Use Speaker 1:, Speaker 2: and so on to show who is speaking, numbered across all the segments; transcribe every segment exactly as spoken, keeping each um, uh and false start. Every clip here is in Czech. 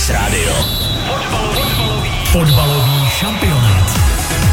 Speaker 1: Relax Radio. Fotbalový šampionát.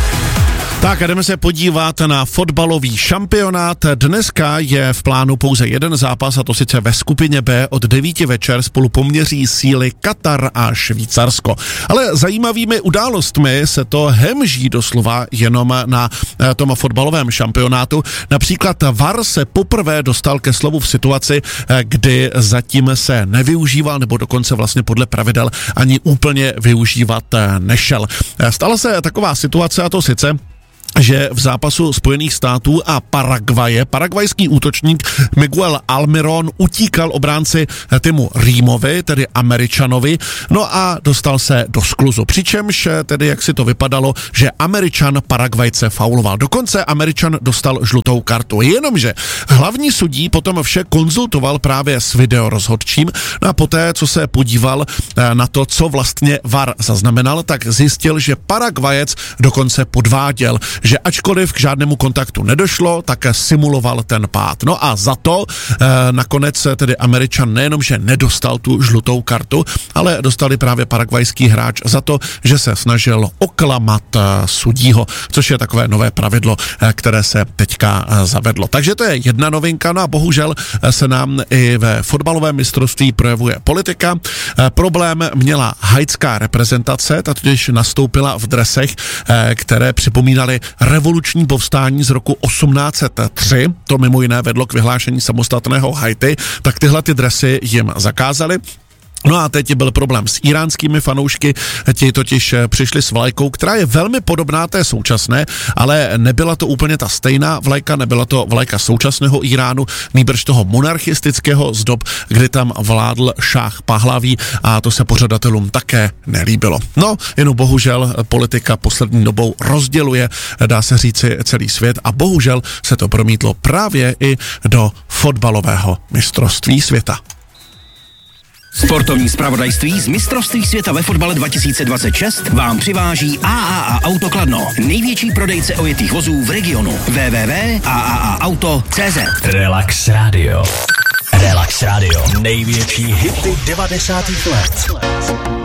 Speaker 2: Tak a jdeme se podívat na fotbalový šampionát. Dneska je v plánu pouze jeden zápas, a to sice ve skupině B od devíti večer spolu poměří síly Katar a Švýcarsko. Ale zajímavými událostmi se to hemží doslova jenom na tom fotbalovém šampionátu. Například V A R se poprvé dostal ke slovu v situaci, kdy zatím se nevyužíval, nebo dokonce vlastně podle pravidel ani úplně využívat nešel. Stala se taková situace, a to sice, že v zápasu Spojených států a Paraguaje paragvajský útočník Miguel Almirón utíkal obránci týmu Rýmovi, tedy Američanovi, no a dostal se do skluzu. Přičemž tedy, jak si to vypadalo, že Američan Paragvajce fauloval. Dokonce Američan dostal žlutou kartu. Jenomže hlavní sudí potom vše konzultoval právě s videorozhodčím, no a poté, co se podíval na to, co vlastně V A R zaznamenal, tak zjistil, že Paragvajec dokonce podváděl, že ačkoliv k žádnému kontaktu nedošlo, tak simuloval ten pád. No a za to e, nakonec tedy Američan nejenom, že nedostal tu žlutou kartu, ale dostali právě paragvajský hráč za to, že se snažil oklamat e, sudího, což je takové nové pravidlo, e, které se teďka e, zavedlo. Takže to je jedna novinka, no a bohužel e, se nám i ve fotbalovém mistrovství projevuje politika. E, problém měla haitská reprezentace, ta totiž nastoupila v dresech, e, které připomínaly revoluční povstání z roku osmnáct set tři, to mimo jiné vedlo k vyhlášení samostatného Haiti, tak tyhle ty dresy jim zakázali. No a teď byl problém s iránskými fanoušky, ti totiž přišli s vlajkou, která je velmi podobná té současné, ale nebyla to úplně ta stejná vlajka, nebyla to vlajka současného Iránu, nýbrž toho monarchistického z dob, kdy tam vládl šáh Pahlaví, a to se pořadatelům také nelíbilo. No, jenom bohužel politika poslední dobou rozděluje, dá se říci, celý svět, a bohužel se to promítlo právě i do fotbalového mistrovství světa.
Speaker 1: Sportovní zpravodajství z mistrovství světa ve fotbale dva tisíce dvacet šest vám přiváží A A A Auto Kladno, největší prodejce ojetých vozů v regionu. w w w tečka a a a auto tečka cé zet.
Speaker 3: Relax Radio. Relax Radio. Největší hity devadesátých let.